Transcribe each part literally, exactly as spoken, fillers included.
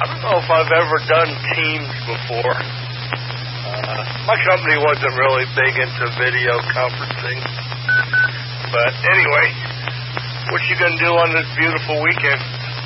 I don't know if I've ever done teams before. Uh, my company wasn't really big into video conferencing. But anyway, what you gonna do on this beautiful weekend?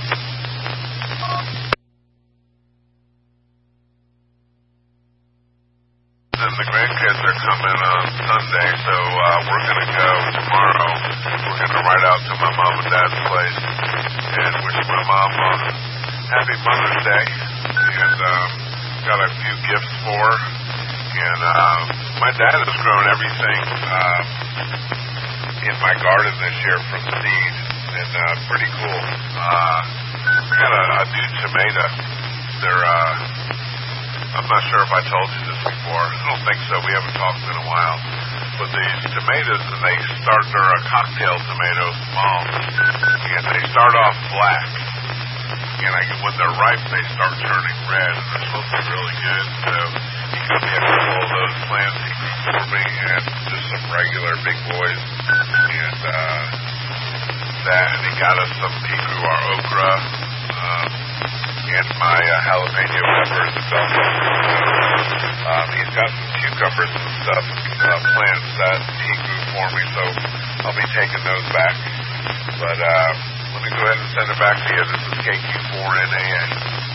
And the grandkids are coming on Sunday, so uh, we're going to go tomorrow. We're going to ride out to my mom and dad's place and wish my mom a happy Mother's Day. And um, got a few gifts for her. And uh, my dad has grown everything uh, in my garden this year from seed, and uh, pretty cool. Uh, got a, a new tomato. They're... Uh, I'm not sure if I told you this before. I don't think so. We haven't talked in a while. But these tomatoes, and they start, they're a cocktail tomato, small, and they start off black. And I, when they're ripe, they start turning red, and they're supposed to be really good. So he got me a couple of those plants he grew for me, and just some regular big boys. And uh, that, and he got us some, he grew our okra. Um, and my uh, jalapeno peppers and bell peppers. Um, he's got some cucumbers and stuff, uh, plants that he grew for me, so I'll be taking those back. But uh, let me go ahead and send it back to you. This is K Q four N A A.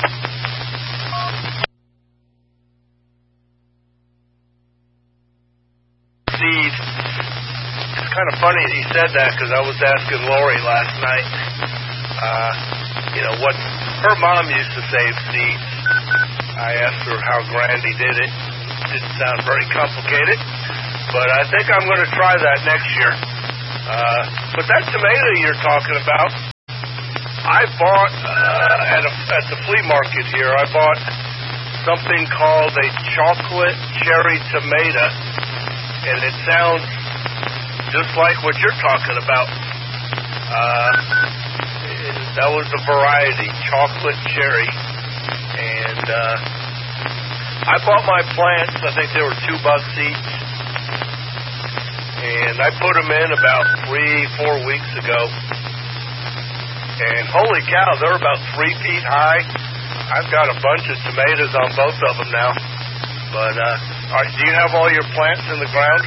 Seed. It's kind of funny that he said that because I was asking Lori last night, uh, you know, what her mom used to save seeds. I asked her how Grandy did it. Didn't sound very complicated, but I think I'm going to try that next year. Uh, but that tomato you're talking about, I bought uh, at, a, at the flea market here, I bought something called a chocolate cherry tomato, and it sounds just like what you're talking about. Uh, that was the variety, chocolate cherry, and uh, I bought my plants, I think they were two bucks each, and I put them in about three, four weeks ago, and holy cow, they're about three feet high. I've got a bunch of tomatoes on both of them now, but uh, all right, do you have all your plants in the ground?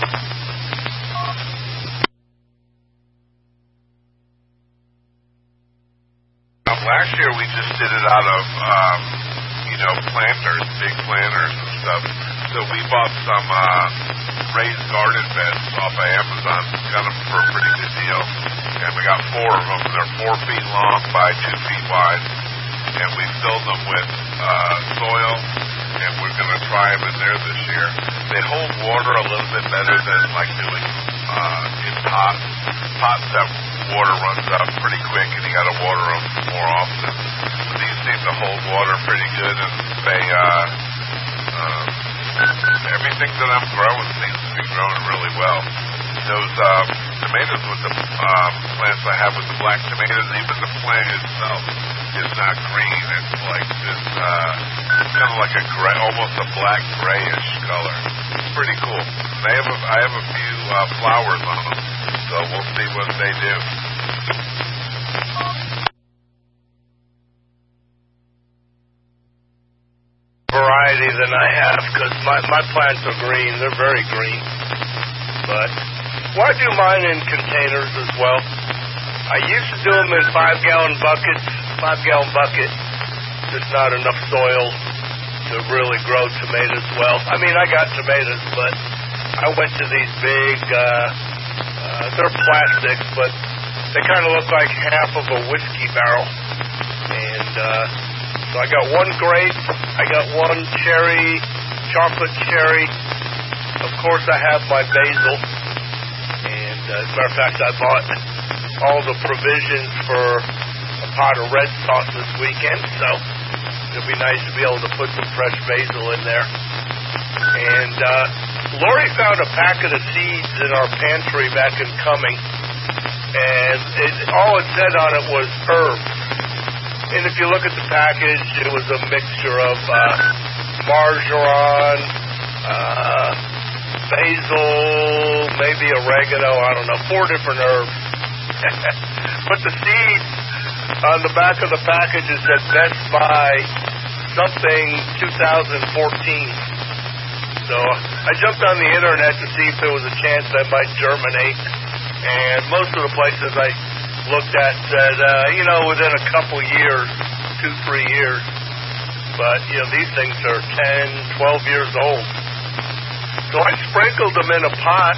Last year we just did it out of, um, you know, planters, big planters and stuff. So we bought some uh, raised garden beds off of Amazon. Got them for a pretty good deal. And we got four of them. They're four feet long by two feet wide. And we filled them with uh, soil. And we're going to try them in there this year. They hold water a little bit better than like doing uh, in pots. Pots that water runs out pretty quick, and you got to water them more often. These seem to hold water pretty good, and they, uh, uh, everything that I'm growing seems to be growing really well. Those um, tomatoes with the um, plants I have with the black tomatoes, even the plant itself is not green. It's like this, uh, kind of like a gray, almost a black grayish color. It's pretty cool. They have a, I have a few uh, flowers on them. So we'll see what they do. Variety than I have, because my, my plants are green. They're very green. But well, I do mine in containers as well. I used to do them in five-gallon buckets. Five-gallon bucket, just not enough soil to really grow tomatoes well. I mean, I got tomatoes, but I went to these big... Uh, Uh, they're plastic, but they kind of look like half of a whiskey barrel. And uh, so I got one grape, I got one cherry, chocolate cherry. Of course, I have my basil. And uh, as a matter of fact, I bought all the provisions for a pot of red sauce this weekend. So it'll be nice to be able to put some fresh basil in there. And uh, Lori found a packet of seeds in our pantry back in Cumming, and it, all it said on it was herbs. And if you look at the package, it was a mixture of uh, marjoram, uh, basil, maybe oregano, I don't know, four different herbs. But the seeds on the back of the package it said Best Buy something two thousand fourteen. So I jumped on the internet to see if there was a chance that might germinate, and most of the places I looked at said, uh, you know, within a couple years, two, three years. But, you know, these things are ten, twelve years old. So I sprinkled them in a pot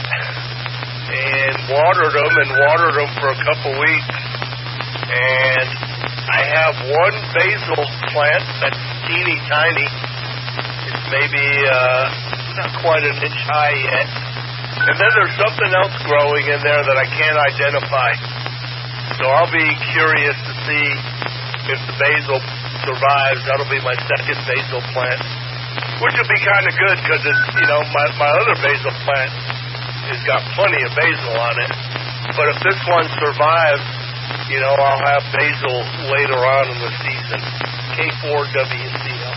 and watered them and watered them for a couple weeks. And I have one basil plant that's teeny tiny. It's maybe uh, not quite an inch high yet. And then there's something else growing in there that I can't identify. So I'll be curious to see if the basil survives. That'll be my second basil plant, which will be kind of good because it's, you know, my, my other basil plant has got plenty of basil on it. But if this one survives, you know, I'll have basil later on in the season. K four W C L.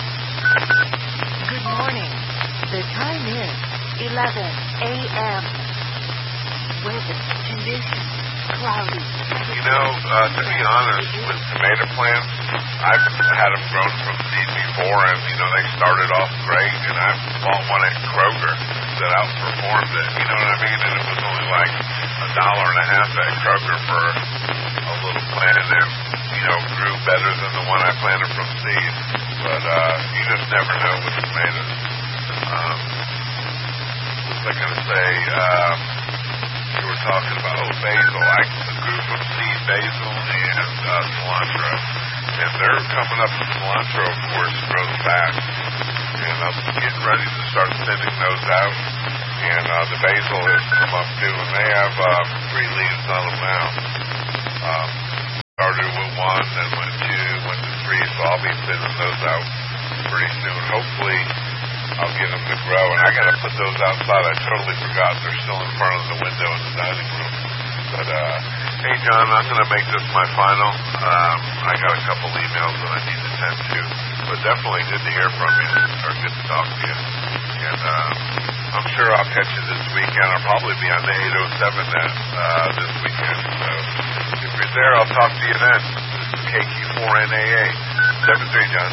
Good morning. The time is eleven a.m. Weather conditions cloudy. You know, uh, to be honest, with tomato plants, I've had them grown from seed before, and, you know, they started off great, and I bought one at Kroger that outperformed it, you know what I mean? And it was only like a dollar and a half at Kroger for a little plant, and it, you know, grew better than the one I planted from seed. But uh, you just never know with tomatoes. Um, what was I going to say? Uh, you were talking about, oh, basil. I grew from seed basil and uh, cilantro. And they're coming up, the cilantro, of course, grows fast. And I'm getting ready to start thinning those out. And uh, the basil has come up too, and they have uh, three leaves on them now. Um, started with one, then went two, went to three, so I'll be thinning those out pretty soon. Hopefully, I'll get them to grow. And I got to put those outside. I totally forgot they're still in front of the window in the dining room. But uh, hey, John, I'm going to make this my final. Um, I got a couple emails that I need to tend to, but definitely good to hear from you, or good to talk to you. And uh, I'm sure I'll catch you this weekend. I'll probably be on the eight oh seven net uh, this weekend. So if you're there, I'll talk to you then. This is K Q four N A A. seven three, John.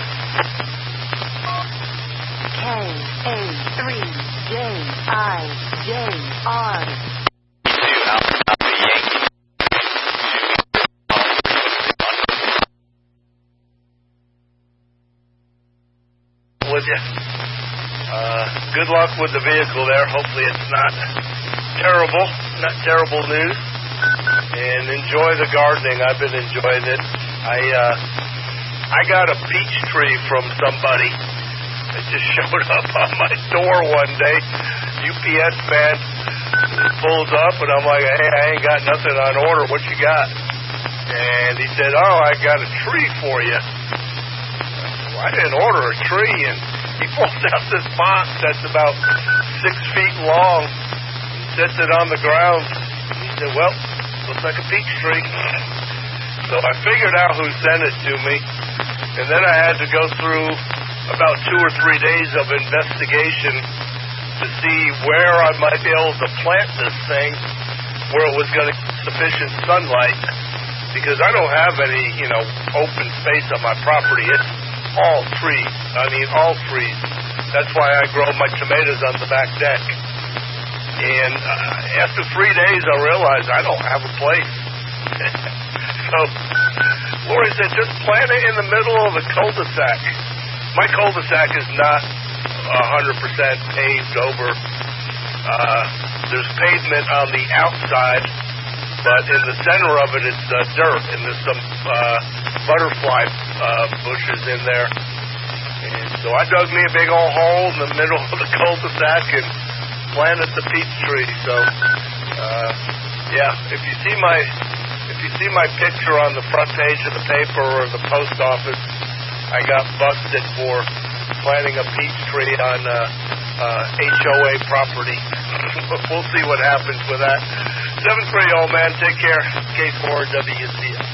K A three J I J R. With you. Uh, good luck with the vehicle there. Hopefully it's not terrible, not terrible news. And enjoy the gardening. I've been enjoying it. I uh, I got a peach tree from somebody. It just showed up on my door one day. U P S man pulls up, and I'm like, hey, I ain't got nothing on order. What you got? And he said, oh, I got a tree for you. I didn't order a tree, and he pulls out this box that's about six feet long and sets it on the ground. He said, well, looks like a peach tree. So I figured out who sent it to me, and then I had to go through about two or three days of investigation to see where I might be able to plant this thing where it was going to get sufficient sunlight, because I don't have any, you know, open space on my property. It's all trees. I mean, all trees. That's why I grow my tomatoes on the back deck. And uh, after three days, I realized I don't have a place. So Lori said, just plant it in the middle of the cul-de-sac. My cul-de-sac is not one hundred percent paved over. Uh, there's pavement on the outside, but in the center of it, it's uh, dirt, and there's some uh, butterfly uh, bushes in there. And so I dug me a big old hole in the middle of the cul-de-sac and planted the peach tree. So, uh, yeah, if you see my if you see my picture on the front page of the paper or the post office, I got busted for planting a peach tree on uh, uh, H O A property. We'll see what happens with that. seven three, old man. Take care. K four W C L.